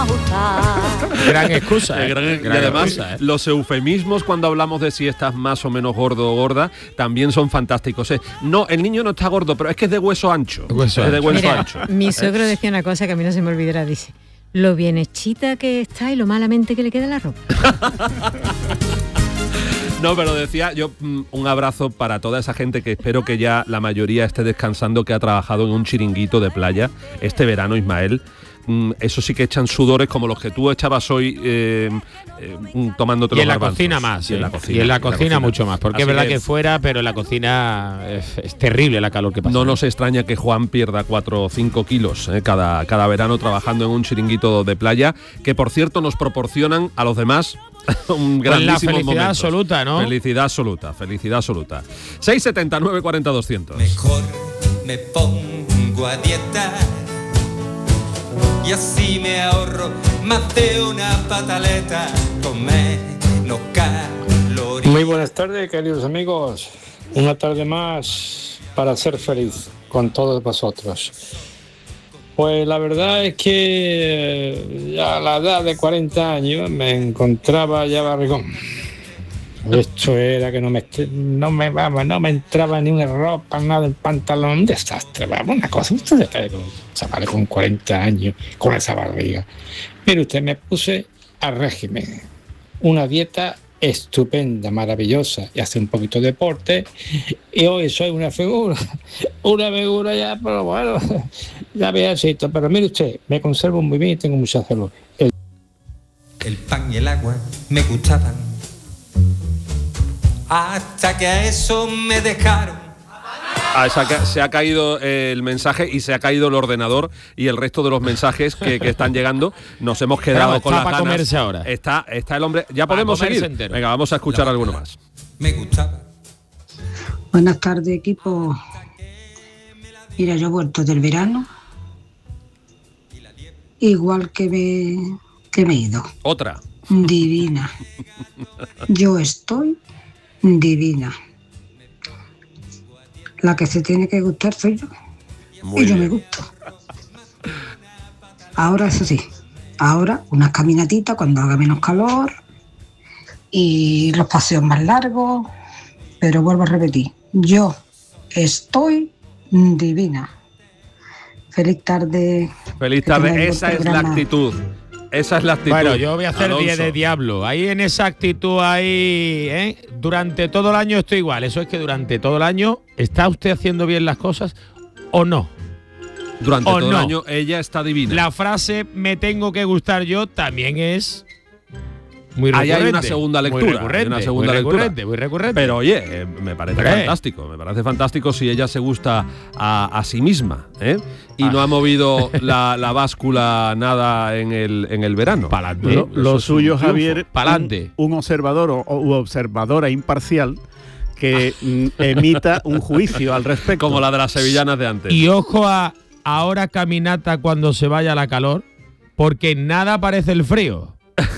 pausa. Gran excusa. Y además, los eufemismos cuando hablamos de si estás más o menos gordo o gorda también son fantásticos. No, el niño no está gordo, pero es que es de hueso ancho. Mira, ancho. Mi suegro decía una cosa que a mí no se me olvidará, dice: lo bien hechita que está y lo malamente que le queda la ropa. No, pero decía yo, un abrazo para toda esa gente que espero que ya la mayoría esté descansando, que ha trabajado en un chiringuito de playa este verano, Ismael. Eso sí que echan sudores como los que tú echabas hoy tomándote los garbanzos. Y en la cocina más. Y en la cocina mucho más. Porque es verdad que fuera, pero en la cocina es terrible la calor que pasa. No nos extraña que Juan pierda 4 o 5 kilos cada verano trabajando en un chiringuito de playa, que por cierto nos proporcionan a los demás un grandísimo momento. Felicidad absoluta, ¿no? Felicidad absoluta. 679 40 200. Mejor me pongo a dieta y así me ahorro más de una pataleta con menos calorías. Muy buenas tardes, queridos amigos. Una tarde más para ser feliz con todos vosotros. Pues la verdad es que ya a la edad de 40 años me encontraba ya barrigón. Esto era que no me entraba ni una ropa, nada, el pantalón, un desastre, vamos, una cosa, usted se chavales con 40 años, con esa barriga. Mire usted, me puse a régimen, una dieta estupenda, maravillosa, y hace un poquito de deporte, y hoy soy una figura ya, pero bueno, ya viejito, pero mire usted, me conservo muy bien y tengo mucha salud. El pan y el agua me gustaban, hasta que a eso me dejaron. Se ha caído el mensaje y se ha caído el ordenador y el resto de los mensajes que están llegando. Nos hemos quedado con las ganas. Comerse ahora. Está el hombre. Ya podemos seguir. Entero. Venga, vamos a escuchar alguno más. Me gustaba. Buenas tardes, equipo. Mira, yo he vuelto del verano igual que me he ido. Otra. Divina. Yo estoy divina. La que se tiene que gustar soy yo. Y yo me gusto. Ahora, eso sí, unas caminatitas cuando haga menos calor y los paseos más largos, pero vuelvo a repetir, yo estoy divina. Feliz tarde. Feliz tarde, esa es la actitud. Esa es la actitud. Bueno, yo voy a hacer día de diablo. Ahí en esa actitud, durante todo el año estoy igual. Eso es que durante todo el año, ¿está usted haciendo bien las cosas o no? Durante todo el año ella está divina. La frase "me tengo que gustar yo" también es muy recurrente. Ahí hay una segunda lectura. Muy recurrente. Pero oye, me parece fantástico. Me parece fantástico si ella se gusta a sí misma, y no ha movido la báscula nada en el verano. Pa'lante. Lo suyo, Javier, pa'lante. Un observador u observadora imparcial que emita un juicio al respecto. Como la de las sevillanas de antes. Y ojo a ahora caminata cuando se vaya la calor, porque nada parece el frío.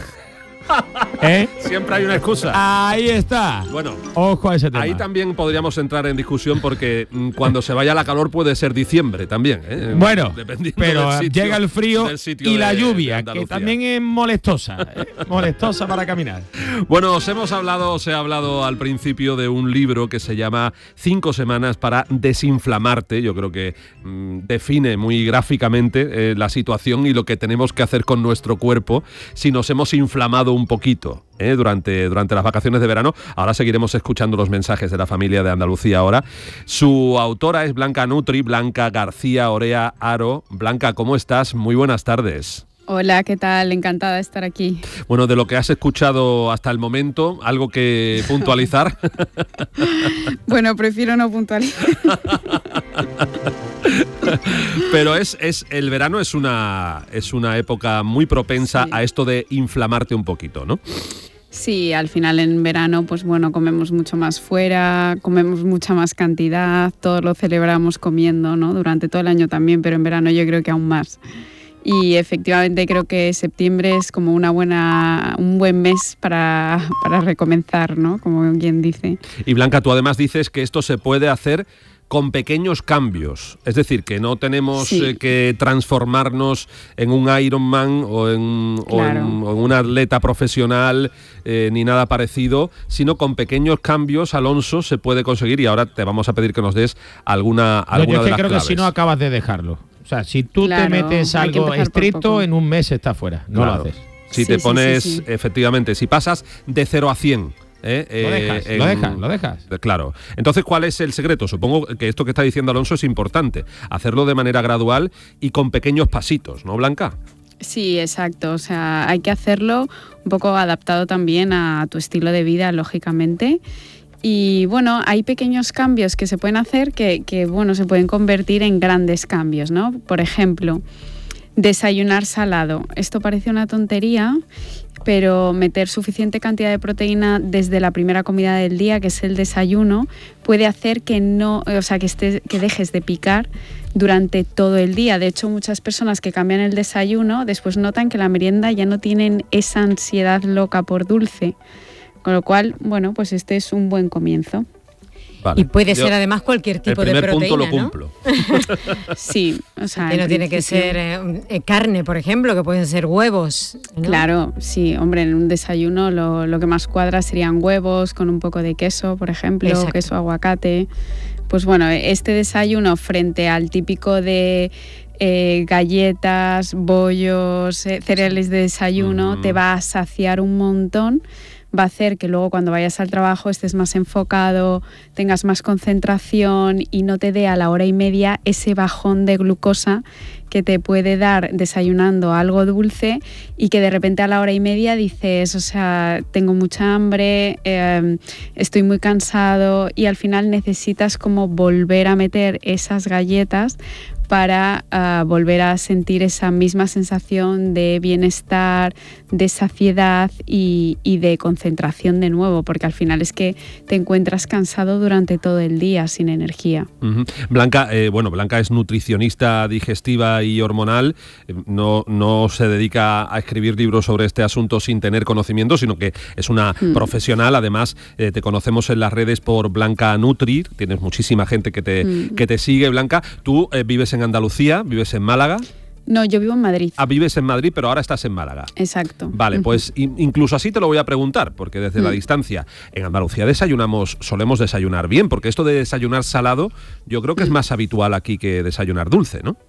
Siempre hay una excusa. Ahí está. Bueno, ojo a ese tema. Ahí también podríamos entrar en discusión porque cuando se vaya la calor puede ser diciembre también. Bueno, pero llega el frío y la lluvia, que también es molestosa. Molestosa para caminar. Bueno, os he hablado al principio de un libro que se llama 5 semanas para desinflamarte. Yo creo que define muy gráficamente la situación y lo que tenemos que hacer con nuestro cuerpo si nos hemos inflamado un poquito durante las vacaciones de verano. Ahora seguiremos escuchando los mensajes de la familia de Andalucía ahora. Su autora es Blanca Nutri, Blanca García Orea Aro. Blanca, ¿cómo estás? Muy buenas tardes. Hola, ¿qué tal? Encantada de estar aquí. Bueno, de lo que has escuchado hasta el momento, ¿algo que puntualizar? Bueno, prefiero no puntualizar. Pero el verano es una época muy propensa a esto de inflamarte un poquito, ¿no? Sí, al final en verano, pues bueno, comemos mucho más fuera, comemos mucha más cantidad, todos lo celebramos comiendo, ¿no? Durante todo el año también, pero en verano yo creo que aún más. Y efectivamente creo que septiembre es como un buen mes para recomenzar, ¿no? Como quien dice. Y Blanca, tú además dices que esto se puede hacer con pequeños cambios. Es decir, que no tenemos Sí. que transformarnos en un Ironman o en un atleta profesional ni nada parecido, sino con pequeños cambios, Alonso, se puede conseguir, y ahora te vamos a pedir que nos des alguna No, yo es de que las creo claves. que si no acabas de dejarlo. O sea, si tú Claro, te metes hay que algo empezar por estricto, poco. en un mes estás fuera. No Claro. lo haces. Si Sí, te sí, pones, sí, sí. efectivamente, si pasas de 0 a 100... Lo dejas. Claro. Entonces, ¿cuál es el secreto? Supongo que esto que está diciendo Alonso es importante. Hacerlo de manera gradual y con pequeños pasitos, ¿no, Blanca? Sí, exacto. O sea, hay que hacerlo un poco adaptado también a tu estilo de vida, lógicamente. Y bueno, hay pequeños cambios que se pueden hacer que bueno, se pueden convertir en grandes cambios, ¿no? Por ejemplo, desayunar salado. Esto parece una tontería, pero meter suficiente cantidad de proteína desde la primera comida del día, que es el desayuno, puede hacer que que dejes de picar durante todo el día. De hecho, muchas personas que cambian el desayuno después notan que la merienda ya no tienen esa ansiedad loca por dulce. Con lo cual, bueno, pues este es un buen comienzo. Vale. Y puede Yo ser además cualquier tipo de el primer proteína, punto lo ¿no? cumplo. Sí, o sea, Que en no tiene que principio- ser carne, por ejemplo, que pueden ser huevos, ¿no? Claro, sí, hombre, en un desayuno lo que más cuadra serían huevos con un poco de queso, por ejemplo, Exacto. queso aguacate. Pues bueno, este desayuno frente al típico de galletas, bollos, cereales de desayuno, te va a saciar un montón, va a hacer que luego cuando vayas al trabajo estés más enfocado, tengas más concentración y no te dé a la hora y media ese bajón de glucosa que te puede dar desayunando algo dulce y que de repente a la hora y media dices, o sea, tengo mucha hambre, estoy muy cansado, y al final necesitas como volver a meter esas galletas para volver a sentir esa misma sensación de bienestar, de saciedad y de concentración de nuevo, porque al final es que te encuentras cansado durante todo el día sin energía. Uh-huh. Blanca, Blanca es nutricionista digestiva y hormonal, no se dedica a escribir libros sobre este asunto sin tener conocimiento, sino que es una profesional. Además, te conocemos en las redes por Blanca Nutri, tienes muchísima gente que te sigue. Blanca, tú vives en Andalucía, vives en Málaga. No, yo vivo en Madrid. Vives en Madrid, pero ahora estás en Málaga. Exacto. Vale, pues incluso así te lo voy a preguntar, porque desde la distancia, en Andalucía solemos desayunar bien, porque esto de desayunar salado, yo creo que es más habitual aquí que desayunar dulce, ¿no?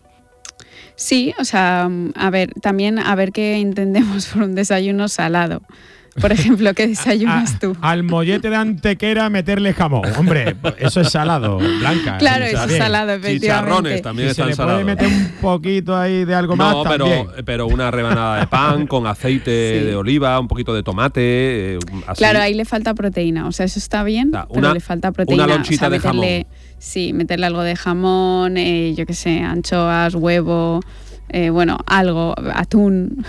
Sí, o sea, a ver qué entendemos por un desayuno salado. Por ejemplo, ¿qué desayunas tú? Al mollete de Antequera meterle jamón. Hombre, eso es salado, Blanca. Claro, Está eso es bien. salado, efectivamente. Chicharrones también Y se están le puede salados. meter un poquito ahí de algo más también. pero una rebanada de pan con aceite Sí. de oliva, un poquito de tomate, así. Claro, ahí le falta proteína, o sea, eso está bien, pero le falta proteína. una lonchita o sea, de jamón. Sí, meterle algo de jamón, yo qué sé, anchoas, huevo, algo, atún,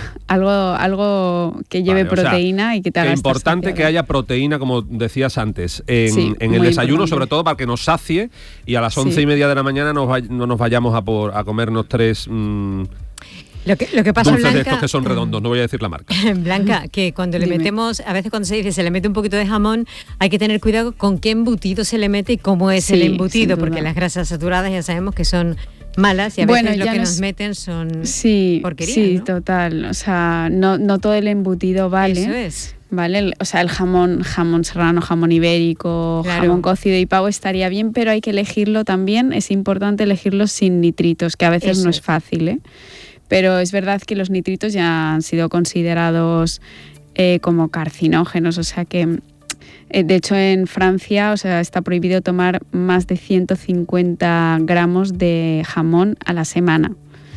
algo que lleve Vale, o sea, proteína y que te haga Es estar importante que saciado. haya proteína, como decías antes, Sí, en el muy desayuno, importante. sobre todo para que nos sacie y a las 11:30 de la mañana no nos vayamos a comernos 3 Lo que pasa, dulces de Blanca, estos que son redondos, no voy a decir la marca. Blanca, que cuando le Dime. metemos, a veces cuando se dice se le mete un poquito de jamón, hay que tener cuidado con qué embutido se le mete y cómo es Sí, el sin embutido, duda. porque las grasas saturadas ya sabemos que son malas y a Bueno, veces lo ya que no nos es- meten son Sí, porquerías, sí, ¿no? total. O sea, no todo el embutido vale. Eso es. ¿Vale? O sea, el jamón serrano, jamón ibérico, Claro. jamón cocido y pavo estaría bien, pero hay que elegirlo también. Es importante elegirlo sin nitritos, que a veces Eso no es es. fácil, ¿eh? Pero es verdad que los nitritos ya han sido considerados como carcinógenos, o sea que, de hecho, en Francia, o sea, está prohibido tomar más de 150 gramos de jamón a la semana.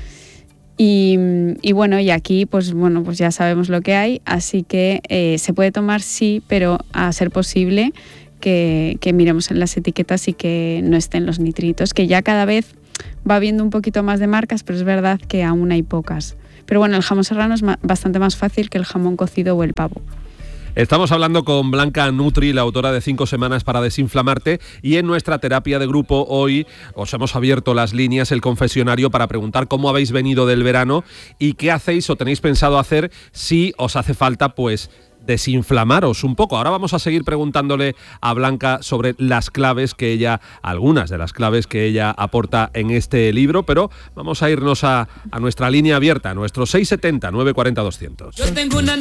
Y bueno, y aquí pues ya sabemos lo que hay, así que se puede tomar, sí, pero a ser posible que miremos en las etiquetas y que no estén los nitritos, que ya cada vez va habiendo un poquito más de marcas, pero es verdad que aún hay pocas. Pero bueno, el jamón serrano es bastante más fácil que el jamón cocido o el pavo. Estamos hablando con Blanca Nutri, la autora de 5 semanas para desinflamarte, y en nuestra terapia de grupo hoy os hemos abierto las líneas, el confesionario, para preguntar cómo habéis venido del verano y qué hacéis o tenéis pensado hacer si os hace falta, pues, desinflamaros un poco. Ahora vamos a seguir preguntándole a Blanca sobre algunas de las claves que ella aporta en este libro, pero vamos a irnos a nuestra línea abierta, a nuestro 670 940 200. Yo tengo una